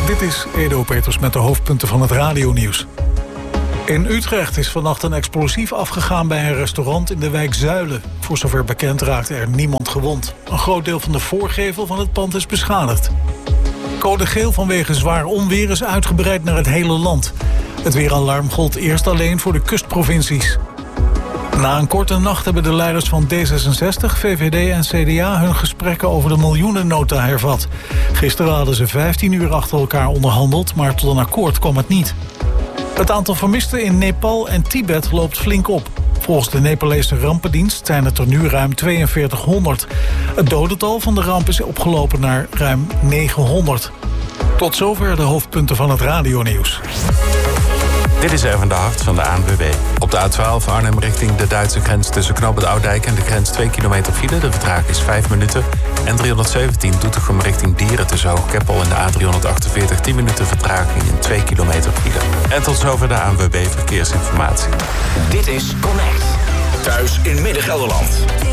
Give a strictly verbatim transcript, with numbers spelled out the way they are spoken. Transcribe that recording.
Dit is Edo Peters met de hoofdpunten van het radionieuws. In Utrecht is vannacht een explosief afgegaan bij een restaurant in de wijk Zuilen. Voor zover bekend raakte er niemand gewond. Een groot deel van de voorgevel van het pand is beschadigd. Code geel vanwege zwaar onweer is uitgebreid naar het hele land. Het weeralarm gold eerst alleen voor de kustprovincies. Na een korte nacht hebben de leiders van D zesenzestig, V V D en C D A hun gesprekken over de miljoenennota hervat. Gisteren hadden ze vijftien uur achter elkaar onderhandeld, maar tot een akkoord kwam het niet. Het aantal vermisten in Nepal en Tibet loopt flink op. Volgens de Nepalese rampendienst zijn het er nu ruim tweeënveertighonderd. Het dodental van de ramp is opgelopen naar ruim negenhonderd. Tot zover de hoofdpunten van het radionieuws. Dit is Erwin de Hart van de A N W B. Op de A twaalf Arnhem richting de Duitse grens tussen Knoop Oudijk en de grens twee kilometer file. De vertraging is vijf minuten. En driehonderdzeventien Doetinchem richting Dieren tussen Hoogkeppel en de A driehonderdachtenveertig. tien minuten vertraging in twee kilometer file. En tot zover de A N W B Verkeersinformatie. Dit is Connect. Thuis in Midden-Gelderland.